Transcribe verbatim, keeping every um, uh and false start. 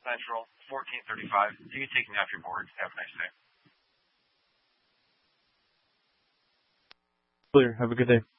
Central, fourteen thirty-five. You can take me off your board. Have a nice day. Clear. Have a good day.